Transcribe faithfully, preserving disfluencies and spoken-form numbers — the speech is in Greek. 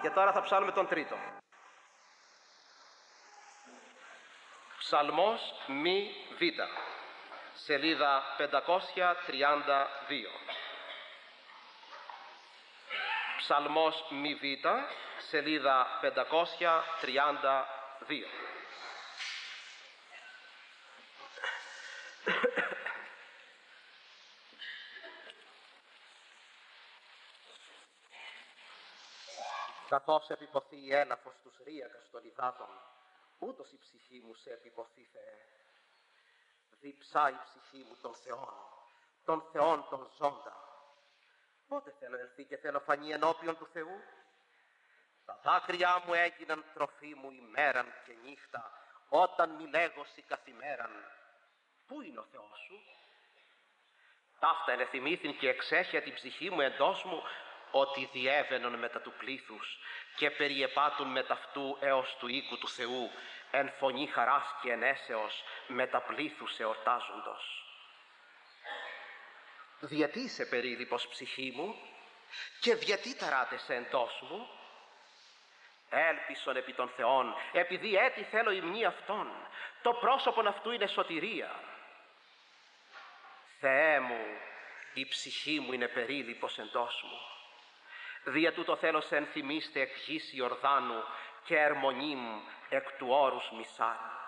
Και τώρα θα ψάλουμε τον τρίτο. Ψαλμός μη β, σελίδα πεντακόσια τριάντα δύο. Ψαλμός μη β, σελίδα πεντακόσια τριάντα δύο. Καθώς επιποθεί η έλαφος τους ρίακας των υδάτων, ούτως η ψυχή μου σε επιποθεί, Θεέ. Διψά η ψυχή μου των Θεών, των Θεών των ζώντα. Πότε θέλω ελθεί και θέλω φανεί ενώπιον του Θεού? Τα δάκρυά μου έγιναν τροφή μου ημέραν και νύχτα, όταν μη λέγωσι καθημέραν, πού είναι ο Θεός σου? Ταύτα ενεθυμήθην και εξέχεια την ψυχή μου εντός μου, ότι διέβαινον μετά του πλήθους και περιεπάτουν μετ' αυτού έως του οίκου του Θεού, εν φωνή χαράς και ενέσεως μετα πλήθους εορτάζοντος. Διατί είσαι περίληπος ψυχή μου και διατί ταράτεσαι εντός μου? Έλπισον επί των Θεών, επειδή έτη θέλω υμνή Αυτόν, το πρόσωπον αυτού είναι σωτηρία. Θεέ μου, η ψυχή μου είναι περίληπος εντός μου. Δια τούτο θέλω σε ενθυμίστε εκ γης Ιορδάνου και ερμονήμ εκ του όρους Μισάρ.